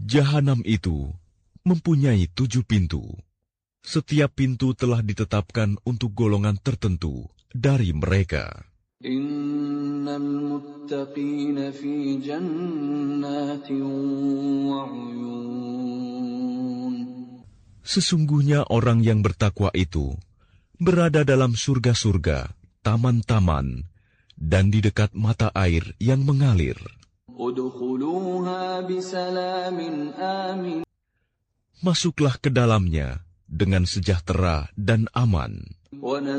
Jahanam itu mempunyai 7 pintu. Setiap pintu telah ditetapkan untuk golongan tertentu dari mereka. Innal muttaqina fi jannatin wa 'uyun. Sesungguhnya orang yang bertakwa itu berada dalam surga-surga, taman-taman, dan di dekat mata air yang mengalir. Udkhuluha bisalamin amin. Masuklah ke dalamnya dengan sejahtera dan aman.